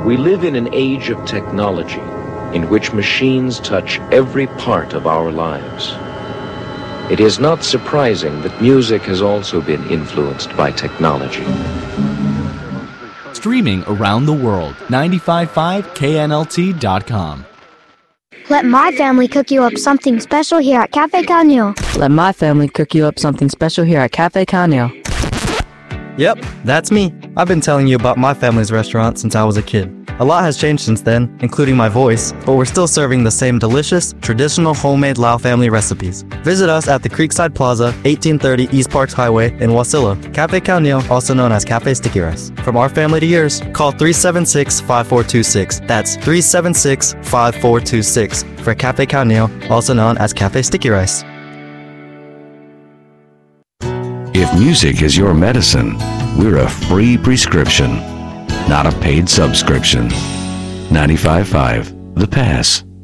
We live in an age of technology in which machines touch every part of our lives. It is not surprising that music has also been influenced by technology. Streaming around the world, 955knlt.com. Let my family cook you up something special here at Cafe Canio. Let my family cook you up something special here at Cafe Canio. Yep, that's me. I've been telling you about my family's restaurant since I was a kid. A lot has changed since then, including my voice, but we're still serving the same delicious, traditional homemade Lao family recipes. Visit us at the Creekside Plaza, 1830 East Parks Highway in Wasilla. Cafe Canio, also known as Cafe Sticky Rice. From our family to yours, call 376-5426. That's 376-5426 for Cafe Canio, also known as Cafe Sticky Rice. If music is your medicine, we're a free prescription, not a paid subscription. 95.5 The Pass.